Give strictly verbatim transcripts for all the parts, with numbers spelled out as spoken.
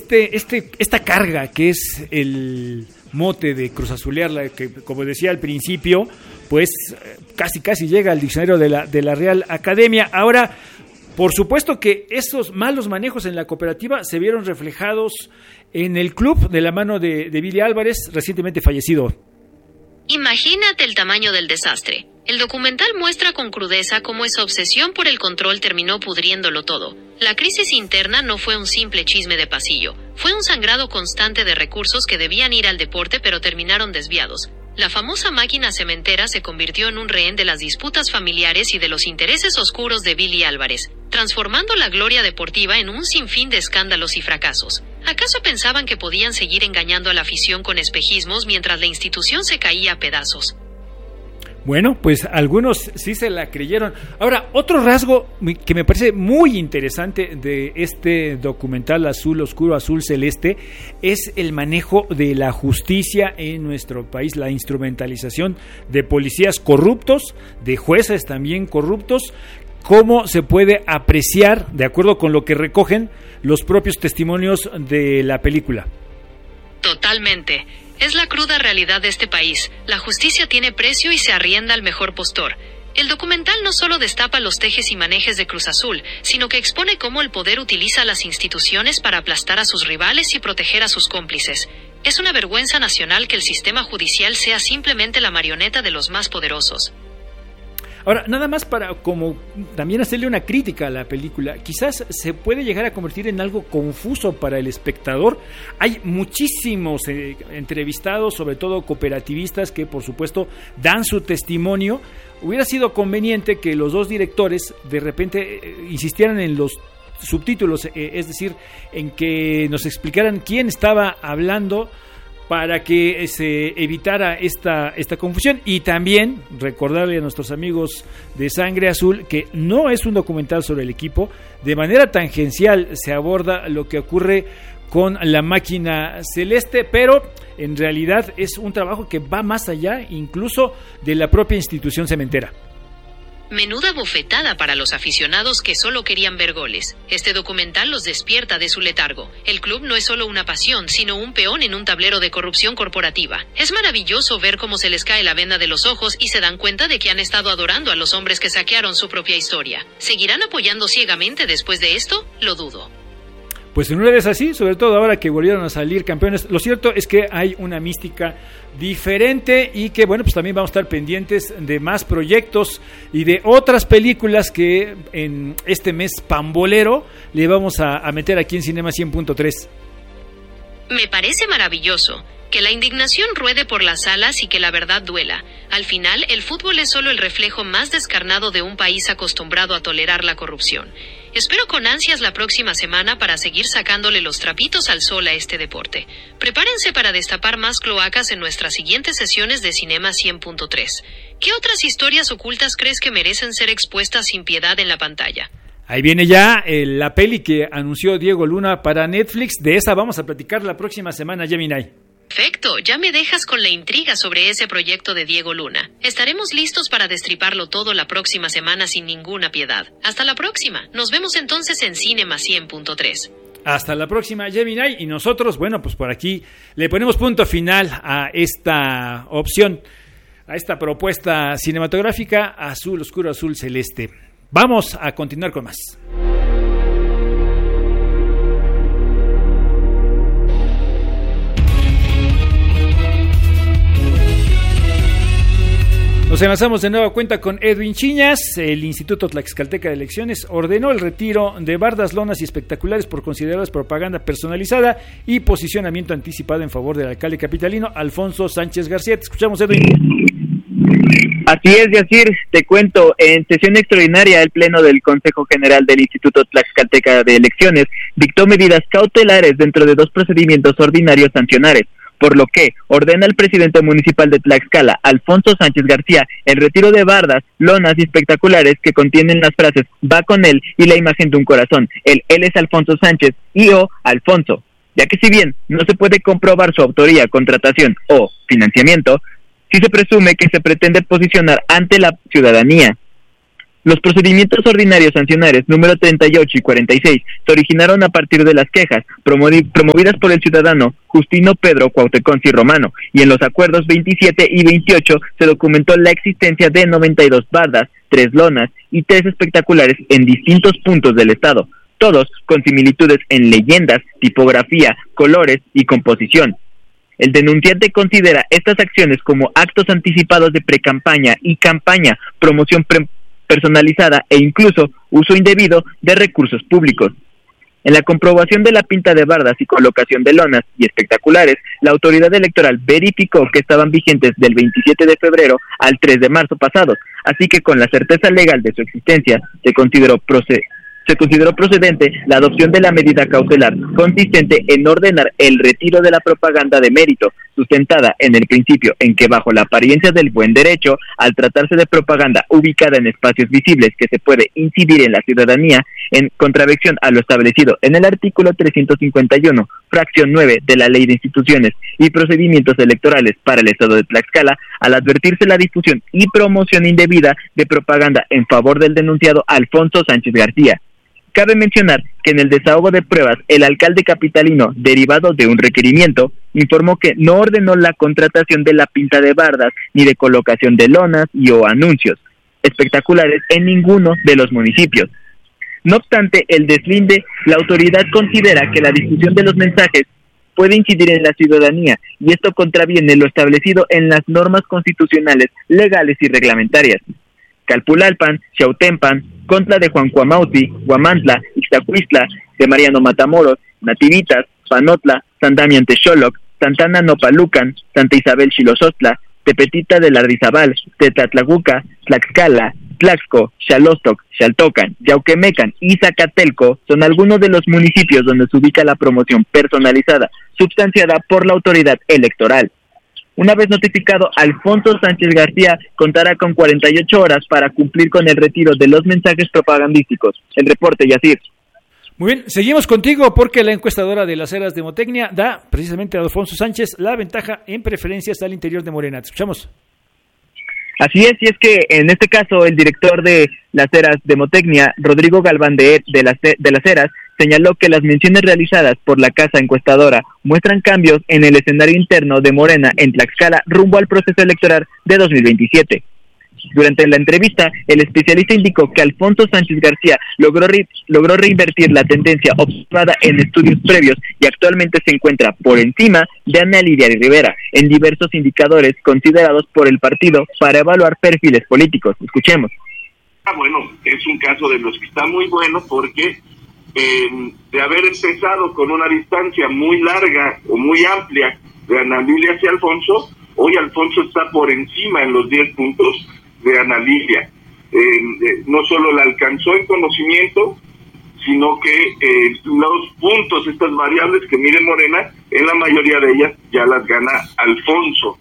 este, este, esta carga que es el mote de Cruz Azulearla, que como decía al principio, pues casi casi llega al diccionario de la, de la Real Academia. Ahora, por supuesto que esos malos manejos en la cooperativa se vieron reflejados en el club de la mano de, de Billy Álvarez, recientemente fallecido. Imagínate el tamaño del desastre. El documental muestra con crudeza cómo esa obsesión por el control terminó pudriéndolo todo. La crisis interna no fue un simple chisme de pasillo, fue un sangrado constante de recursos que debían ir al deporte pero terminaron desviados. La famosa máquina cementera se convirtió en un rehén de las disputas familiares y de los intereses oscuros de Billy Álvarez, transformando la gloria deportiva en un sinfín de escándalos y fracasos. ¿Acaso pensaban que podían seguir engañando a la afición con espejismos mientras la institución se caía a pedazos? Bueno, pues algunos sí se la creyeron. Ahora, otro rasgo que me parece muy interesante de este documental Azul Oscuro, Azul Celeste, es el manejo de la justicia en nuestro país, la instrumentalización de policías corruptos, de jueces también corruptos, cómo se puede apreciar, de acuerdo con lo que recogen los propios testimonios de la película. Totalmente. Es la cruda realidad de este país. La justicia tiene precio y se arrienda al mejor postor. El documental no solo destapa los tejes y manejes de Cruz Azul, sino que expone cómo el poder utiliza a las instituciones para aplastar a sus rivales y proteger a sus cómplices. Es una vergüenza nacional que el sistema judicial sea simplemente la marioneta de los más poderosos. Ahora, nada más para como también hacerle una crítica a la película, quizás se puede llegar a convertir en algo confuso para el espectador. Hay muchísimos eh, entrevistados, sobre todo cooperativistas, que por supuesto dan su testimonio. Hubiera sido conveniente que los dos directores de repente eh, insistieran en los subtítulos, eh, es decir, en que nos explicaran quién estaba hablando, para que se evitara esta, esta confusión. Y también recordarle a nuestros amigos de Sangre Azul que no es un documental sobre el equipo. De manera tangencial se aborda lo que ocurre con la máquina celeste, pero en realidad es un trabajo que va más allá incluso de la propia institución cementera. Menuda bofetada para los aficionados que solo querían ver goles. Este documental los despierta de su letargo. El club no es solo una pasión, sino un peón en un tablero de corrupción corporativa. Es maravilloso ver cómo se les cae la venda de los ojos y se dan cuenta de que han estado adorando a los hombres que saquearon su propia historia. ¿Seguirán apoyando ciegamente después de esto? Lo dudo. Pues en una vez así, sobre todo ahora que volvieron a salir campeones, lo cierto es que hay una mística diferente y que, bueno, pues también vamos a estar pendientes de más proyectos y de otras películas que en este mes pambolero le vamos a, a meter aquí en Cinema cien punto tres. Me parece maravilloso. Que la indignación ruede por las salas y que la verdad duela. Al final, el fútbol es solo el reflejo más descarnado de un país acostumbrado a tolerar la corrupción. Espero con ansias la próxima semana para seguir sacándole los trapitos al sol a este deporte. Prepárense para destapar más cloacas en nuestras siguientes sesiones de Cinema cien punto tres. ¿Qué otras historias ocultas crees que merecen ser expuestas sin piedad en la pantalla? Ahí viene ya eh, la peli que anunció Diego Luna para Netflix. De esa vamos a platicar la próxima semana, Gemini. Perfecto, ya me dejas con la intriga sobre ese proyecto de Diego Luna. Estaremos listos para destriparlo todo la próxima semana sin ninguna piedad. Hasta la próxima. Nos vemos entonces en Cinema cien punto tres. Hasta la próxima, Gemini. Y nosotros, bueno, pues por aquí le ponemos punto final a esta opción, a esta propuesta cinematográfica Azul Oscuro, Azul Celeste. Vamos a continuar con más. Nos enlazamos de nueva cuenta con Edwin Chiñas. El Instituto Tlaxcalteca de Elecciones ordenó el retiro de bardas, lonas y espectaculares por considerarlas propaganda personalizada y posicionamiento anticipado en favor del alcalde capitalino Alfonso Sánchez García. Te escuchamos, Edwin. Así es, Yacir, te cuento, en sesión extraordinaria el Pleno del Consejo General del Instituto Tlaxcalteca de Elecciones dictó medidas cautelares dentro de dos procedimientos ordinarios sancionares, por lo que ordena al presidente municipal de Tlaxcala, Alfonso Sánchez García, el retiro de bardas, lonas y espectaculares que contienen las frases "va con él" y la imagen de un corazón, el "él es Alfonso Sánchez" y o "Alfonso", ya que si bien no se puede comprobar su autoría, contratación o financiamiento, sí se presume que se pretende posicionar ante la ciudadanía Los procedimientos ordinarios sancionares número treinta y ocho y cuarenta y seis se originaron a partir de las quejas promovi- promovidas por el ciudadano Justino Pedro Cuauhteconci Romano, y en los acuerdos veintisiete y veintiocho se documentó la existencia de noventa y dos bardas, tres lonas y tres espectaculares en distintos puntos del estado, todos con similitudes en leyendas, tipografía, colores y composición. El denunciante considera estas acciones como actos anticipados de precampaña y campaña, promoción pre- personalizada e incluso uso indebido de recursos públicos. En la comprobación de la pinta de bardas y colocación de lonas y espectaculares, la autoridad electoral verificó que estaban vigentes del veintisiete de febrero al tres de marzo pasados, así que con la certeza legal de su existencia se consideró procedente. Se consideró procedente la adopción de la medida cautelar consistente en ordenar el retiro de la propaganda de mérito, sustentada en el principio en que bajo la apariencia del buen derecho, al tratarse de propaganda ubicada en espacios visibles que se puede incidir en la ciudadanía, en contravención a lo establecido en el artículo trescientos cincuenta y uno, fracción nueve de la Ley de Instituciones y Procedimientos Electorales para el Estado de Tlaxcala, al advertirse la difusión y promoción indebida de propaganda en favor del denunciado Alfonso Sánchez García. Cabe mencionar que en el desahogo de pruebas, el alcalde capitalino, derivado de un requerimiento, informó que no ordenó la contratación de la pinta de bardas ni de colocación de lonas y o anuncios espectaculares en ninguno de los municipios. No obstante el deslinde, la autoridad considera que la difusión de los mensajes puede incidir en la ciudadanía y esto contraviene lo establecido en las normas constitucionales, legales y reglamentarias. Calpulalpan, Xautempan, Contla de Juan Cuamautli, Huamantla, Ixtacuistla, de Mariano Matamoros, Nativitas, Panotla, San Damián Texoloc, Santana Nopalucan, Santa Isabel Xilosostla, Tepetita de Lardizabal, Tetlatlacuca, Tlaxcala, Tlaxco, Xalostoc, Xaltocan, Yauquemecan y Zacatelco son algunos de los municipios donde se ubica la promoción personalizada, substanciada por la autoridad electoral. Una vez notificado, Alfonso Sánchez García contará con cuarenta y ocho horas para cumplir con el retiro de los mensajes propagandísticos. El reporte, Yacir. Muy bien, seguimos contigo porque la encuestadora de las Heras Demotecnia da precisamente a Alfonso Sánchez la ventaja en preferencias al interior de Morena. Te escuchamos. Así es, y es que en este caso el director de las Heras Demotecnia, Rodrigo Galván de, de, las, de las Heras, señaló que las menciones realizadas por la casa encuestadora muestran cambios en el escenario interno de Morena en Tlaxcala rumbo al proceso electoral de dos mil veintisiete. Durante la entrevista, el especialista indicó que Alfonso Sánchez García logró, re- logró reinvertir la tendencia observada en estudios previos y actualmente se encuentra por encima de Ana Lidia Rivera en diversos indicadores considerados por el partido para evaluar perfiles políticos. Escuchemos. Ah, bueno, es un caso de los que está muy bueno porque eh, de haber empezado con una distancia muy larga o muy amplia de Ana Lilia hacia Alfonso, hoy Alfonso está por encima en los diez puntos de Ana Lilia. Eh, eh, no solo la alcanzó en conocimiento, sino que eh, los puntos, estas variables que mide Morena, en la mayoría de ellas ya las gana Alfonso.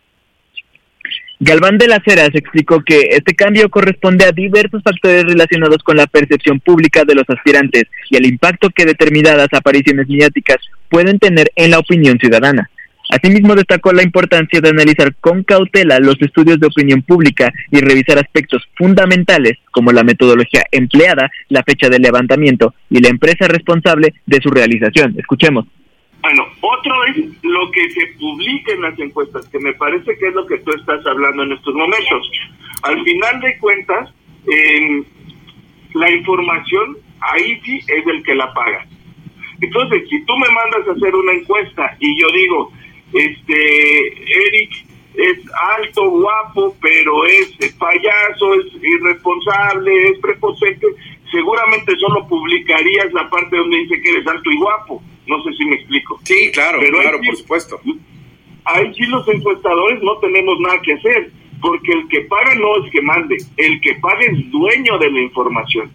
Galván de las Heras explicó que este cambio corresponde a diversos factores relacionados con la percepción pública de los aspirantes y el impacto que determinadas apariciones mediáticas pueden tener en la opinión ciudadana. Asimismo, destacó la importancia de analizar con cautela los estudios de opinión pública y revisar aspectos fundamentales como la metodología empleada, la fecha de levantamiento y la empresa responsable de su realización. Escuchemos. Bueno, otro es lo que se publica en las encuestas, que me parece que es lo que tú estás hablando en estos momentos. Al final de cuentas, eh, la información, ahí sí es el que la paga. Entonces, si tú me mandas a hacer una encuesta y yo digo, este, Eric es alto, guapo, pero es payaso, es irresponsable, es prepotente, seguramente solo publicarías la parte donde dice que eres alto y guapo. No sé si me explico. Sí, claro, pero claro, sí, por supuesto. Ahí sí los encuestadores no tenemos nada que hacer, porque el que paga no es que mande, el que paga es dueño de la información.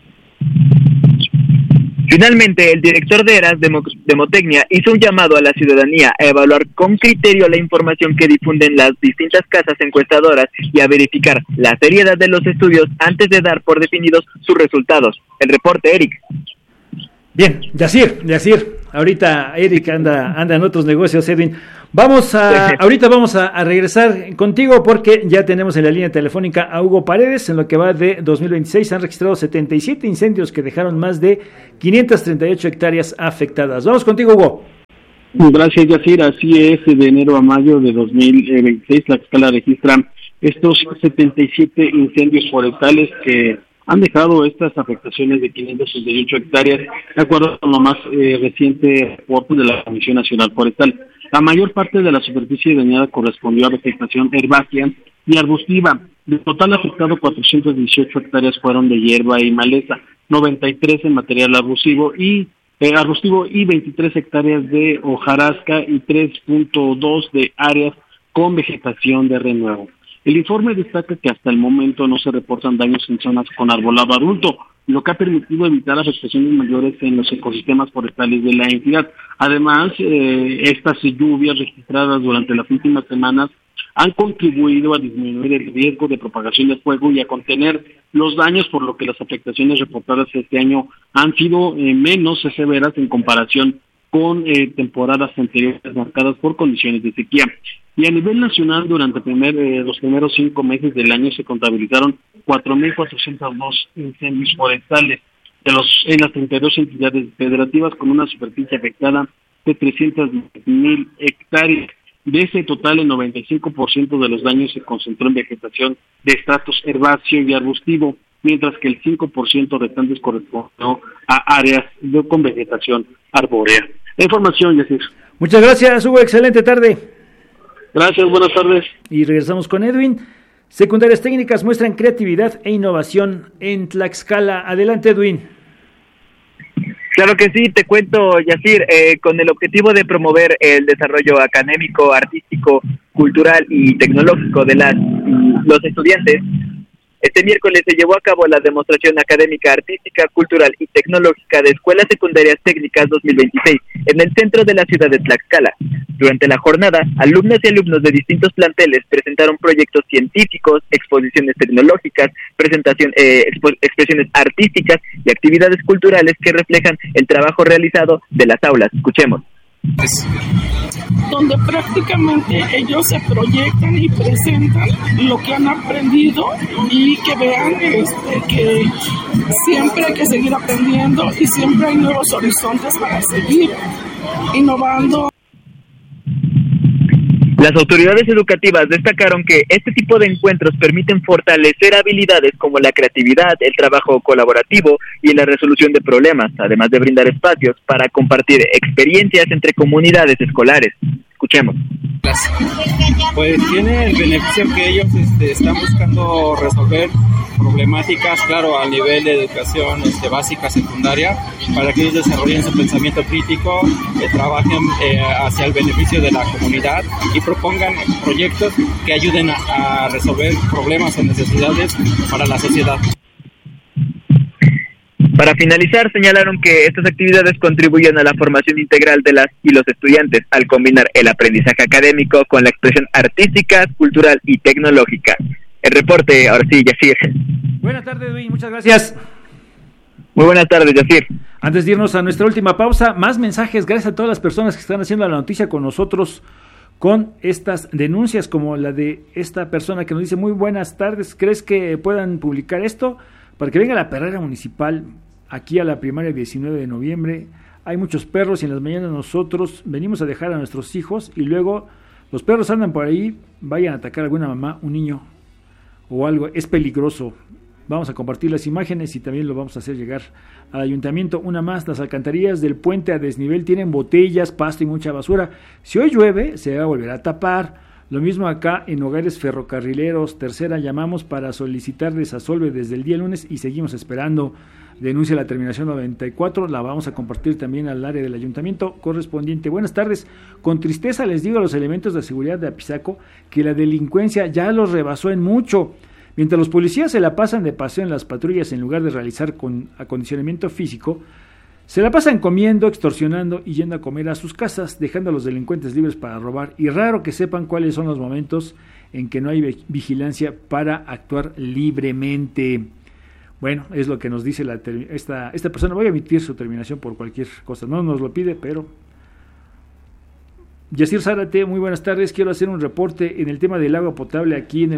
Finalmente, el director de Heras Demotecnia hizo un llamado a la ciudadanía a evaluar con criterio la información que difunden las distintas casas encuestadoras y a verificar la seriedad de los estudios antes de dar por definidos sus resultados. El reporte, Eric. Bien, Yacir, Yacir, ahorita Eric anda, anda en otros negocios, Edwin. Vamos a, ahorita vamos a, a regresar contigo porque ya tenemos en la línea telefónica a Hugo Paredes. En lo que va de dos mil veintiséis se han registrado setenta y siete incendios que dejaron más de quinientas treinta y ocho hectáreas afectadas. Vamos contigo, Hugo. Gracias, Yacir. Así es, de enero a mayo de dos mil veintiséis Tlaxcala registra estos setenta y siete incendios forestales que han dejado estas afectaciones de quinientas treinta y ocho hectáreas, de acuerdo con lo más eh, reciente reporte de la Comisión Nacional Forestal. La mayor parte de la superficie dañada correspondió a vegetación herbácea y arbustiva. De total afectado, cuatrocientas dieciocho hectáreas fueron de hierba y maleza, noventa y tres en material arbustivo y eh, arbustivo y veintitrés hectáreas de hojarasca y tres punto dos de áreas con vegetación de renuevo. El informe destaca que hasta el momento no se reportan daños en zonas con arbolado adulto, lo que ha permitido evitar afectaciones mayores en los ecosistemas forestales de la entidad. Además, eh, estas lluvias registradas durante las últimas semanas han contribuido a disminuir el riesgo de propagación de fuego y a contener los daños, por lo que las afectaciones reportadas este año han sido eh, menos severas en comparación con eh, temporadas anteriores marcadas por condiciones de sequía. Y a nivel nacional, durante primer, eh, los primeros cinco meses del año se contabilizaron cuatro mil cuatrocientos dos incendios forestales de los, en las treinta y dos entidades federativas, con una superficie afectada de trescientas mil hectáreas. De ese total, el noventa y cinco por ciento de los daños se concentró en vegetación de estratos herbáceo y arbustivo, mientras que el cinco por ciento restantes correspondió a áreas de, con vegetación arbórea. La información, Yacir. Muchas gracias, Hugo. Excelente tarde. Gracias, buenas tardes. Y regresamos con Edwin. Secundarias técnicas muestran creatividad e innovación en Tlaxcala. Adelante, Edwin. Claro que sí, te cuento, Yacir, eh, con el objetivo de promover el desarrollo académico, artístico, cultural y tecnológico de las los estudiantes. Este miércoles se llevó a cabo la demostración académica, artística, cultural y tecnológica de Escuelas Secundarias Técnicas dos mil veintiséis en el centro de la ciudad de Tlaxcala. Durante la jornada, alumnas y alumnos de distintos planteles presentaron proyectos científicos, exposiciones tecnológicas, presentación, eh, expo- expresiones artísticas y actividades culturales que reflejan el trabajo realizado de las aulas. Escuchemos. Donde prácticamente ellos se proyectan y presentan lo que han aprendido y que vean este, que siempre hay que seguir aprendiendo y siempre hay nuevos horizontes para seguir innovando. Las autoridades educativas destacaron que este tipo de encuentros permiten fortalecer habilidades como la creatividad, el trabajo colaborativo y la resolución de problemas, además de brindar espacios para compartir experiencias entre comunidades escolares. Escuchemos. Pues tiene el beneficio que ellos este, están buscando resolver problemáticas, claro, a nivel de educación este, básica, secundaria, para que ellos desarrollen su pensamiento crítico, eh, trabajen eh, hacia el beneficio de la comunidad y propongan proyectos que ayuden a, a resolver problemas o necesidades para la sociedad. Para finalizar, señalaron que estas actividades contribuyen a la formación integral de las y los estudiantes al combinar el aprendizaje académico con la expresión artística, cultural y tecnológica. El reporte, ahora sí, Yacir. Buenas tardes, Edwin, muchas gracias. Muy buenas tardes, Yacir. Antes de irnos a nuestra última pausa, más mensajes, gracias a todas las personas que están haciendo la noticia con nosotros con estas denuncias, como la de esta persona que nos dice: muy buenas tardes, ¿crees que puedan publicar esto? Para que venga la perrera municipal aquí a la primaria el diecinueve de noviembre. Hay muchos perros y en las mañanas nosotros venimos a dejar a nuestros hijos y luego los perros andan por ahí, vayan a atacar a alguna mamá, un niño o algo, es peligroso. Vamos a compartir las imágenes y también lo vamos a hacer llegar al ayuntamiento. Una más, las alcantarillas del puente a desnivel tienen botellas, pasto y mucha basura. Si hoy llueve, se va a volver a tapar. Lo mismo acá en hogares ferrocarrileros. Tercera, llamamos para solicitar desasolve desde el día lunes y seguimos esperando. Denuncia la terminación noventa y cuatro, la vamos a compartir también al área del ayuntamiento correspondiente. Buenas tardes, con tristeza les digo a los elementos de seguridad de Apizaco que la delincuencia ya los rebasó en mucho. Mientras los policías se la pasan de paseo en las patrullas en lugar de realizar con acondicionamiento físico, se la pasan comiendo, extorsionando y yendo a comer a sus casas, dejando a los delincuentes libres para robar, y raro que sepan cuáles son los momentos en que no hay vigilancia para actuar libremente. Bueno, es lo que nos dice la ter- esta, esta persona. Voy a emitir su terminación por cualquier cosa. No nos lo pide, pero... Yacir Zárate, muy buenas tardes. Quiero hacer un reporte en el tema del agua potable aquí en el